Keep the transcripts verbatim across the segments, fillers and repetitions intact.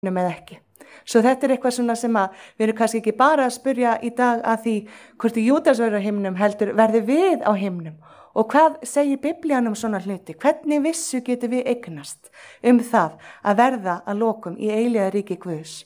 eða ekki. Svo þetta er eitthvað svona sem að við erum kannski ekki bara að spyrja í dag að því hvort Júdas verður á himnum heldur verður við á himnum. Og hvað segir Biblían um svona hluti? Hvernig vissu getur við eignast um það að verða að lokum í eilíða ríki Guðs?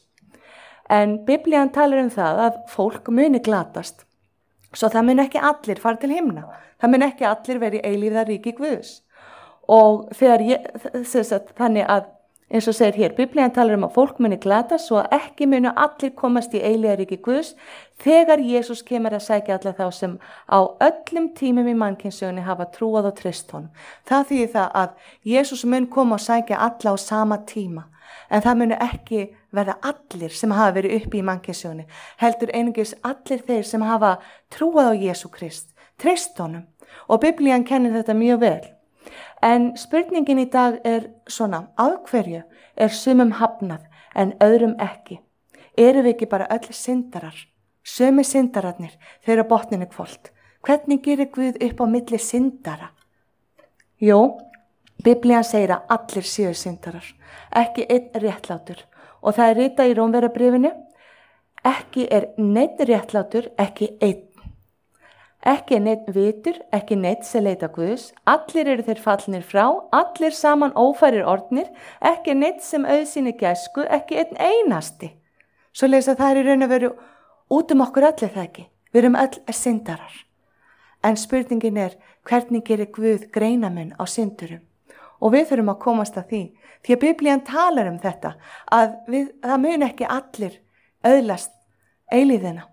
En Biblían talar um það að fólk muni glatast. Svo það mun ekki allir fara til himna. Það mun ekki allir verið í eilíða ríki Guðs. Og þegar ég, þess að þannig að eins og segir hér, Biblían talar um að fólk muni glatast svo að ekki munu allir komast í eilíða ríki Guðs þegar Jesús kemur að sækja alla þá sem á öllum tímum í mannkynssögunni hafa trúað og treyst honum. Það þýðir það að Jesús mun koma og sækja alla á sama tíma. En það munu ekki verða allir sem hafa verið uppi í mannkynssögunni. Heldur einungis allir þeir sem hafa trúað á Jesú Krist, treyst honum. Og Biblían kennir þetta mjög vel. En spurningin í dag er svona, af hverju er sumum hafnað en öðrum ekki? Eru við ekki bara öll syndarar? Sumi syndararnir, þeir eru á botninu hvolft. Hvernig gerir Guð upp á milli syndara? Jú, Biblían segir að allir séu syndarar, ekki einn réttlátur. Og það er ritað í Rómverjabréfinu, ekki er neinn réttlátur, ekki einn. Ekki neitt vitur, ekki neitt sem leita Guðs, allir eru þeir fallnir frá, allir saman ófærir orðnir, ekki neitt sem auðsýni gæsku, ekki einn einasti. Svo lesa það er í raun og veru út um okkur allir það ekki, við erum öll syndarar. En spurningin er, hvernig gerir Guð greinamun á syndurum? Og við þurfum að komast að því, því að Biblían talar um þetta, að við, það mun ekki allir öðlast eilíðina.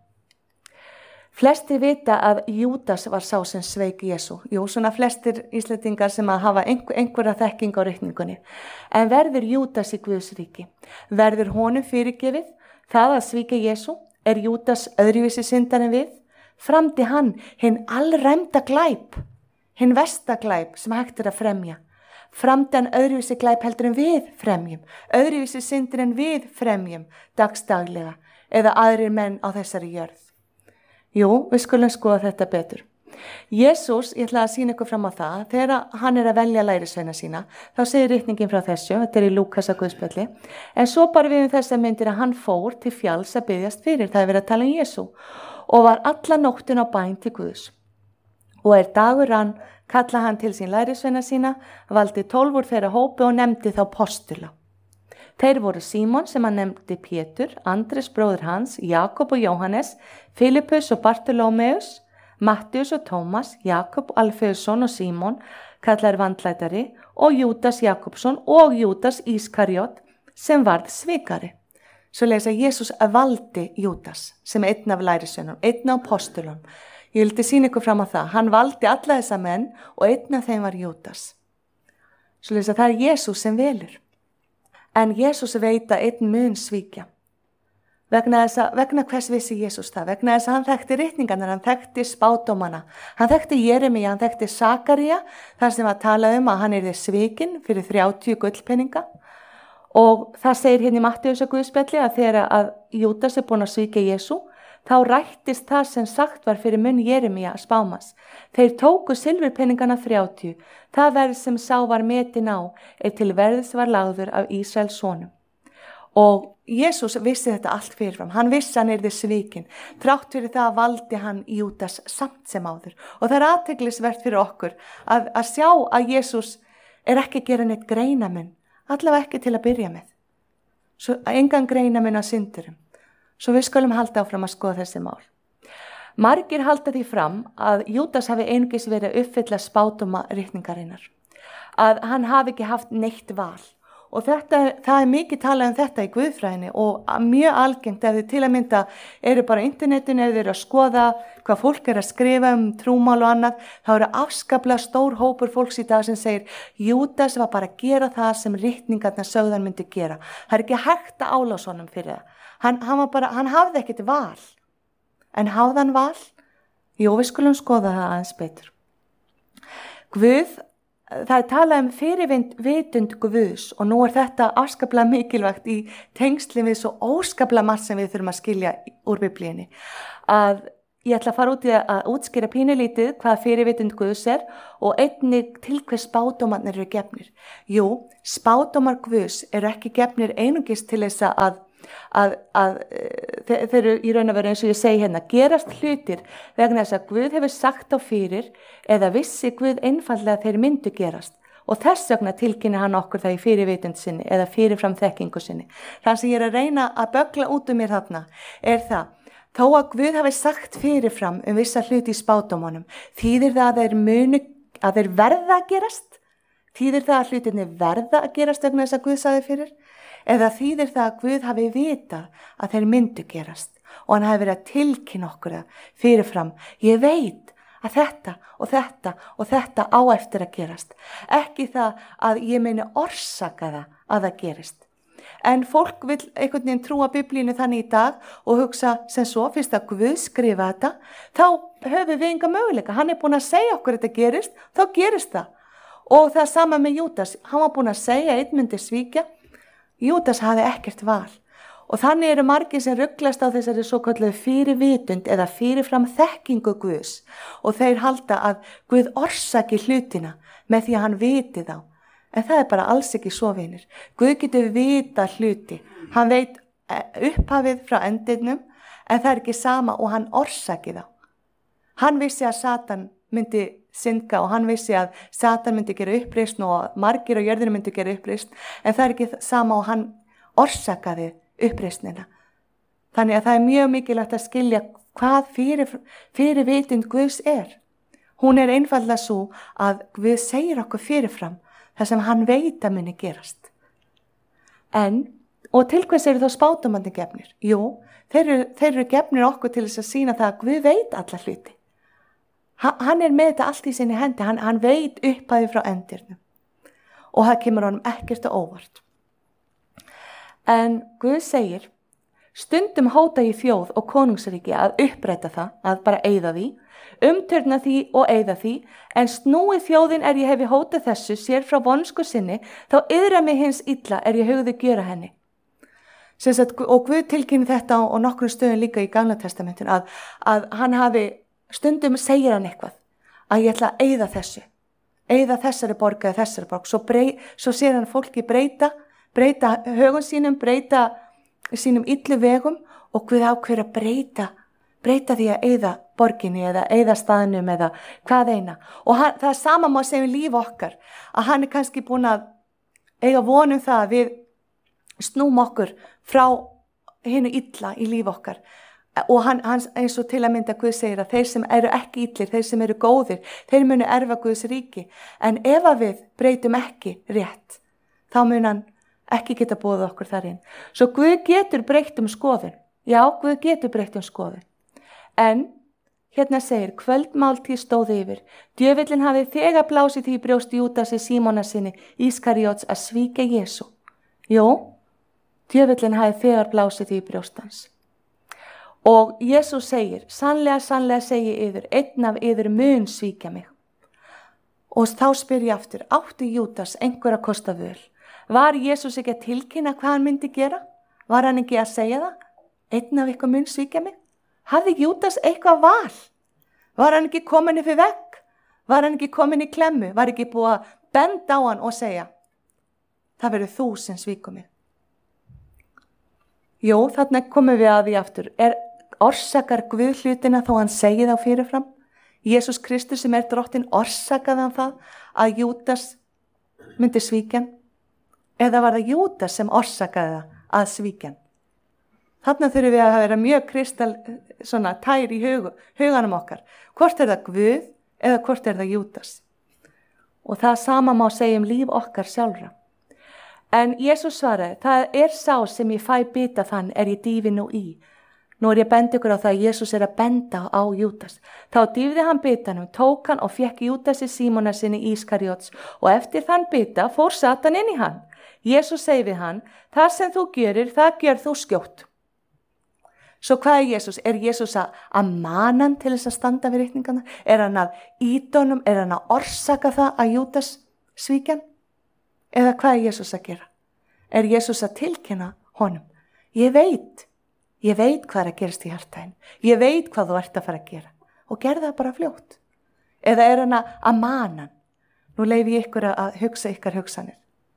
Flestir vita að Júdas var sá sem sveik Jesú. Jú, svona flestir Íslendingar sem að hafa einhver, einhverja þekking á reikningunni. En verður Júdas í Guðs ríki? Verður honum fyrirgefið? Það að svíka Jesú? Er Júdas öðruvísi syndari en við? Framdi hann hinn allræmda glæp, hinn versta glæp sem hægt er að fremja. Framdi hann öðruvísi glæp heldur en við fremjum. Öðruvísi syndir en við fremjum dagstaglega eða aðrir menn á þessari jörð. Jú, við skulum skoða þetta betur. Jesús, ég ætla að sýna ykkur fram á það, þegar hann er að velja lærisveina sína, þá segir ritningin frá þessu, þetta er í Lúkasa Guðspjalli, en svo bara við um þessa myndir að hann fór til fjalls að biðjast fyrir, það er verið að tala um Jesú, og var alla nóttin á bæn til Guðs. Og er dagur rann, kallaði hann til sín lærisveina sína, valdi tólfur þeirra hópi og nefndi þá postula. Þeir voru Símon sem hann nefndi Pétur, Andrés bróðir hans, Jakob og Jóhannes, Filippus og Bartolómeus, Mattius og Tómas, Jakob Alfeusson og Símon, kallar vandlætari, og Júdas Jakobsson og Júdas Ískarjót sem varð svikari. Svo lesa Jesús valdi Júdas sem einn af lærisveinum, einn af postulum. Ég vildi sýna ykkur fram á það. Hann valdi alla þessa menn og einn af þeim var Júdas. Svo lesa það er Jesús sem velur. En Jesús veit að einn mun svíkja. Vegna, þessa, vegna hvers vissi Jesús það? Vegna þess að hann þekkti ritningarnar, hann þekkti spádómana. Hann þekkti Jeremía, hann þekkti Sakaría, þar sem að tala um að hann yrði svikinn fyrir þrjátíu gullpeninga. Og það segir hérna í Matteusar Guðspjalli að þegar að Júdas er búin að svíkja Jesú, þá rættist það sem sagt var fyrir munn Jeremía spámas. Þeir tóku silfurpenningana þrjátíu. Það verð sem sá var metin á er til verðs var lagður af Ísraels sonum. Og Jesús vissi þetta allt fyrirfram. Hann vissi hann yrði svikinn. Þrátt fyrir það valdi hann Júdas samt sem áður. Og það er athyglisvert fyrir okkur að, að sjá að Jesús er ekki að gera neitt greinamun. Allavega ekki til að byrja með. Svo engan greinamun á syndurum. Svo við skulum halda áfram að skoða þessi mál. Margir halda því fram að Júdas hafi einungis verið að uppfylla spádóma ritningarinnar. Að hann hafi ekki haft neitt val. Og þetta, það er mikið talað um þetta í Guðfræðinni og mjög algengt ef þið til að mynda eru bara á internetinu, ef þið eru að skoða hvað fólk er að skrifa um trúmál og annað, þá eru afskaplega stór hópur fólks í dag sem segir Júdas var bara að gera það sem ritningarnar sögðan myndi gera. Það er ekki hægt að álása honum fyrir það. Hann, hann, var bara, hann hafði ekkert val. En hafði hann val? Jú, við skulum skoða það aðeins betur. Guð, það er talað um fyrirvitund Guðs og nú er þetta afskaplega mikilvægt í tengsli við svo óskaplega margt sem við þurfum að skilja úr Biblíunni. Að ég ætla að fara út í að útskýra pínulítið hvað fyrirvitund Guðs er og einnig til hver spádómarnir eru gefnir. Jú, spádómar Guðs eru ekki gefnir einungis til þess að, að, að þeir eru í raun og veru eins og ég segi hérna, gerast hlutir vegna þess að Guð hefur sagt á fyrir eða vissi Guð einfaldlega þeir myndu gerast. Og þess vegna tilkynni hann okkur það í fyrirvitund sinni eða fyrirfram þekkingu sinni. Það sem ég er að reyna að bögla út um mér þarna er það, þó að Guð hafi sagt fyrirfram um vissa hluti í spádómunum, þýðir það að þeir munu, að þeir verða að gerast? Þýðir það að hlutinni verða að gerast vegna þess að Guð sagði fyrir? Eða þýðir það að Guð hafi vitað að þeir myndu gerast og hann hafi verið að tilkynna okkur það fyrirfram? Ég veit að þetta og þetta og þetta á eftir að gerast. Ekki það að ég meini orsaka það að það gerist. En fólk vil einhvern veginn trúa Biblínu þannig í dag og hugsa sem svo, fyrst að Guð skrifa þetta, þá höfum við enga möguleika. Hann er búin að segja okkur þetta gerist, þá gerist það. Og það sama með Júdas, hann var búin að segja einn myndi svíkja, Júdas hafði ekkert val. Og þannig eru margir sem rugglast á þessari svo kölluðu fyrirvitund eða fyrirfram þekkingu Guðs og þeir halda að Guð orsaki hlutina með því að hann viti þá. En það er bara alls ekki svo vinir. Guð getur vita hluti. Hann veit upphafið frá endinum en það er ekki sama og hann orsaki þá. Hann vissi að Satan myndi synga og hann vissi að Satan myndi gera uppreisn og margir á jörðinu myndi gera uppreisn en það er ekki sama og hann orsakaði uppreisnina. Þannig að það er mjög mikilvægt að skilja hvað fyrir, fyrirvitund Guðs er. Hún er einfaldlega svo að Guð segir okkur fyrirfram það sem hann veit að muni gerast. En, og til hvers eru þá spádómarnir gefnir? Jú, þeir eru, þeir eru gefnir okkur til þess að sýna það að Guð veit alla hluti. Ha, hann er með þetta allt í sinni hendi, hann, hann veit upphæði frá endirnum. Og það kemur honum ekkert á óvart. En Guð segir, stundum hóta ég þjóð og konungsríki að uppræta það, að bara eyða því, umturna því og eyða því, en snúi þjóðin er ég hefi hótað þessu sér frá vonsku sinni, þá yðra mig hins illa er ég hugði gjöra henni. Sagt, og Guð tilkynni þetta á, á nokkrum stöðum líka í Gamla testamentinu, að, að hann hafi, stundum segir hann eitthvað, að ég ætla að eyða þessu, eyða þessari borg eða þessari borg, svo, brey, svo sér hann fólki breyta, breyta högum sínum, breyta sínum illu vegum og Guð ákveður að breyta, breyta því að eyða borginni eða eyða staðnum eða hvað eina. Og hann, það er sama má segja um líf okkar, að hann er kannski búin að eiga vonum það að við snúm okkur frá hinu illa í líf okkar. Og hann, hann eins og til að mynda Guð segir að þeir sem eru ekki illir, þeir sem eru góðir, þeir munu erfa Guðs ríki. En ef að við breytum ekki rétt, þá mun hann ekki geta búið okkur þar inn. Svo Guð getur breytt um skoðun. Já, Guð getur breytt um skoðun. En hérna segir, kvöldmáltíð stóð yfir. Djöfullinn hafi þegar blásið því brjóst Júdasi Símona sinni Ískariots að svíkja Jesú. Jú, djöfullinn hafi þegar blásið því brjóst hans. Og Jesús segir, sannlega, sannlega segi yður, einn af yður mun svíkja mig. Og þá spyr ég aftur, átti Júdas einhver að kosta völ? Var Jesús ekki að tilkynna hvað hann myndi gera? Var hann ekki að segja það? Einn af ykkur mun svíkja mig? Hafði Júdas eitthvað val? Var hann ekki komin upp í vegg? Var hann ekki komin í klemmu? Var ekki búið að benda á hann og segja, það verður þú sem svíkur mig? Jú, þarna komum við að því aftur. Er orsakar Guð hlutina þó hann segi þá fyrirfram? Jesús Kristus sem er drottinn, orsakaði hann það að Júdas myndi svíkja hann? Eða var það Júdas sem orsakaði það að svíkja hann? Þarna þurfum við að vera mjög kristall svona tær í hug, huganum okkar. Hvort er það Guð eða hvort er það Júdas? Og það sama má segja um líf okkar sjálfra. En Jesús svaraði, það er sá sem ég fæ bita þann er ég dýfi nú í. Nú er ég bendi ykkur á það að Jesús er að benda á Júdas. Þá dýfði hann bitanum, tók hann og fekk Júdasi Símona sinni Ískariots og eftir þann bita fór Satan inn í hann. Jesús segi við hann, það sem þú gerir, það gjör þú skjótt. Svo hvað er Jesús? Er Jesús að, að mana hann til þess að standa við ritningana? Er hann að ýta honum? Er hann að orsaka það að Júdas svíkja hann? Eða hvað er Jesús að gera? Er Jesús að tilkynna honum? Ég veit, Ég veit hvað er að gerast í hjartæðin. Ég veit hvað þú ert að fara að gera. Og gerð það bara fljótt. Eða er hann að mana hann? Nú leyfi ég ykkur að hugsa ykkar hugsanir.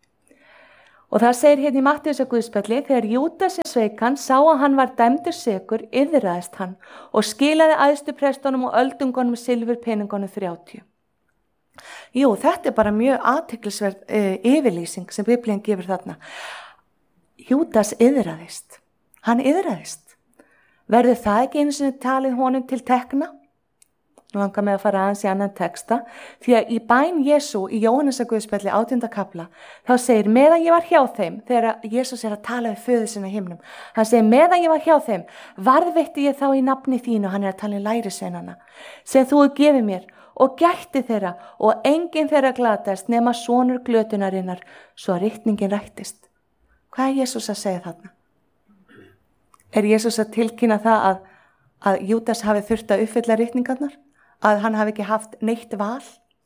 Og það segir hérna í Mattheusar guðspjalli, þegar Júdas sveik hann, sá að hann var dæmdur sekur, iðraðist hann og skilaði æðstu prestunum og öldungunum silfurpeningunum þrjátíu. Jú, þetta er bara mjög athyglisverð uh, yfirlýsing sem Biblían gefur þarna. Júdas iðraðist. Hann iðraðist. Verður það ekki einu sinni talið honum til tekna? Nú langar mig að fara aðeins í annan texta, því að í bæn Jesú í Jóhannesar guðspjalli átjánda kafla, þá segir, meðan ég var hjá þeim, þegar Jesús er að tala við föður sinna í himnum, hann segir, meðan ég var hjá þeim, varðveitti ég þá í nafni þínu, hann er að tala um lærisveinana, sem þú hefur gefið mér, og gætti þeirra, og enginn þeirra glatast nema sonur glötunarinnar, svo að ritningin rættist. Hvað er Jesús að segja þarna? Er Jesús að tilkynna það að, að Júdas hafi þurft að uppfylla ritningarnar? Að hann hafi ekki haft neitt val?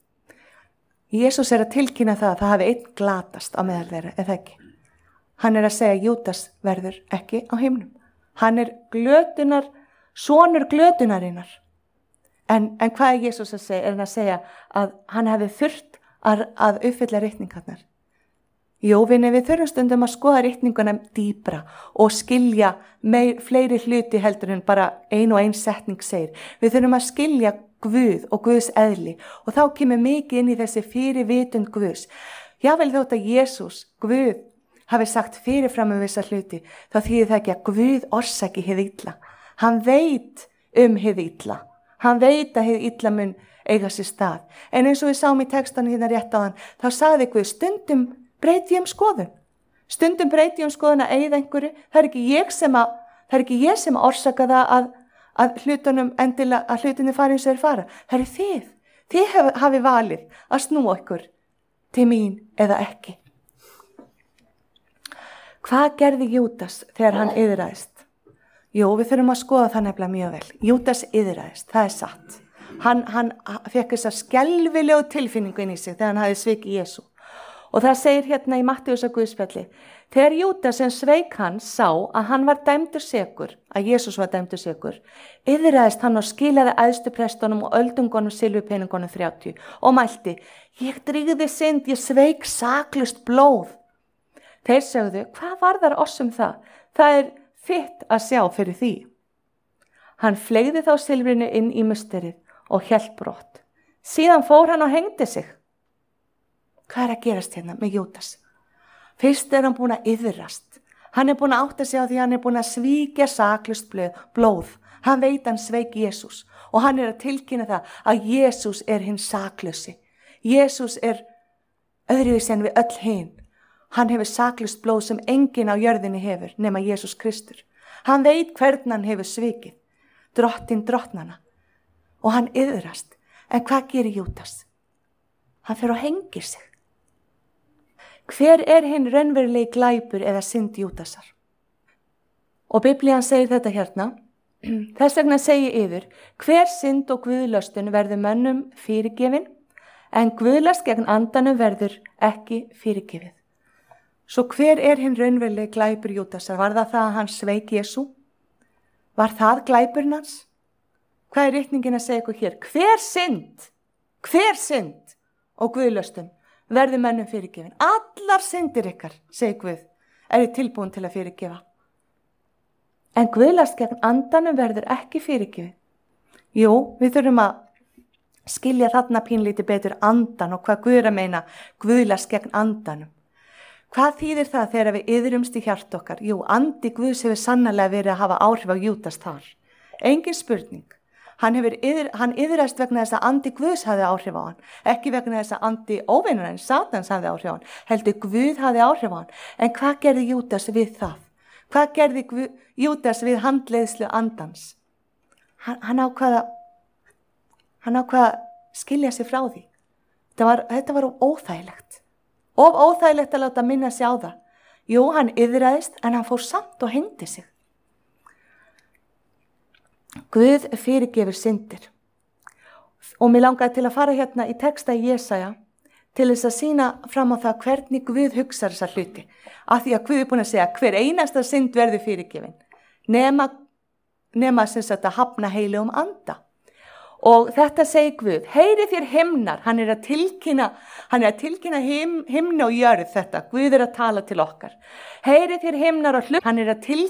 Jesús er að tilkynna það að það hafi einn glatast á meðal þeirra, eða ekki. Hann er að segja að Júdas verður ekki á himnum. Hann er glötunar, sonur glötunarinnar. En, en hvað er Jesús að segja? Er hann að segja að hann hafi þurft að, að uppfylla ritningarnar? Jú, við þurfum stundum að skoða ritninguna dýpra og skilja meir, fleiri hluti heldur en bara ein og ein setning segir. Við þurfum að skilja Guð og Guðs eðli og þá kemur mikið inn í þessi fyrirvitund Guðs. Jável þótt að Jesús, Guð, hafi sagt fyrirfram um þessa hluti, þá þýðir það ekki að Guð orsaki hið illa. Hann veit um hið illa. Hann veit að hið illa mun eiga sér stað. En eins og við sáum í textanu hérna rétt á hann, þá sagði Guð, stundum breyti ég um skoðun. Stundum breyti ég um skoðun að eigða einhverju. Það er ekki ég sem að, það er ekki ég sem að orsaka það að að hlutunum endilega, að hlutunum fari eins og þeir fara. Það er þið. Þið hef, hafi valið að snúa ykkur til mín eða ekki. Hvað gerði Júdas þegar hann iðraðist? Jú, við þurfum að skoða það nefnilega mjög vel. Júdas iðraðist, það er satt. Hann, hann fekk þessa skelfilegu tilfinningu inn í sig þegar hann hafði svikið Jesú. Og það segir hérna í Mattheusar guðspjalli, þegar Júdas sem sveik hann sá að hann var dæmdur sekur, að Jesús var dæmdur sekur, iðraðist hann og skilaði æðstu prestunum og öldungunum silfurpeningunum þrjátíu og mælti, ég drýgði synd, ég sveik saklaust blóð. Þeir sögðu, hvað varðar oss um það? Það er þitt að sjá fyrir því. Hann fleygði þá silfrinu inn í musterið og hélt brott. Síðan fór hann og hengdi sig. Hvað er að gerast hérna með Júdas? Fyrst er hann búin að iðrast. Hann er búin að átta sig á því hann er búin að svíkja saklaust blóð. Hann veit hann sveik Jesús og hann er að tilkynna það að Jesús er hinn saklausi. Jesús er öðruvísi en við öll hin. Hann hefur saklaust blóð sem enginn á jörðinni hefur nema Jesús Kristur. Hann veit hvern hann hefur svikið. Drottinn drottnana. Og hann iðrast. En hvað gerir Júdas? Hann fer og hengir sig. Hver er hinn raunverulegi glæpur eða synd Júdasar? Og Biblían segir þetta hérna. Þess vegna segi yður, hver synd og guðlöstun verður mönnum fyrirgefin, en guðlast gegn andanum verður ekki fyrirgefið. Svo hver er hinn raunverulegi glæpur Júdasar? Var það það að hann sveik Jesú? Var það glæpurinn hans? Hvað er ritningin að segja ykkur hér? Hver synd? Hver synd og guðlöstun verður mönnum fyrirgefin? Allar syndir ykkar, segir Guð, eru tilbúin til að fyrirgefa. En guðlast gegn andanum verður ekki fyrirgefin. Jú, við þurfum að skilja þarna pínlítið betur andan og hvað Guð er að meina guðlast gegn andanum. Hvað þýðir það þegar við iðrumst í hjart okkar? Jú, andi Guðs hefur sannarlega verið að hafa áhrif á Júdas þar. Engin spurning. Hann, yðr, hann yðrast vegna þess að andi Guðs hafði áhrif á hann. Ekki vegna þess að andi óvinurinn, Satans hafði áhrif á hann. Heldur Guð hafði áhrif á hann. En hvað gerði Júdas við það? Hvað gerði Guð, Júdas við handleiðslu andans? Hann, hann ákvaða hann ákvaða skilja sig frá því. Þetta var, þetta var óþægilegt. Of óþægilegt að láta minna sig á það. Jú, hann yðraðist en hann fór samt og hengdi sig. Guð fyrirgefur syndir. Og mér langaði til að fara hérna í texta í Jesaja til þess að sýna fram á það hvernig Guð hugsar þessa hluti. Af því að Guð er búin að segja hver einasta synd verður fyrirgefin. nema, nema sem sagt að hafna heilugum anda. Og þetta segir Guð, heyri þér himnar, hann er að tilkynna, hann er að tilkynna him, himni og jörð þetta, Guð er að tala til okkar. Heyri þér himnar og hlup, hann er að tilkynna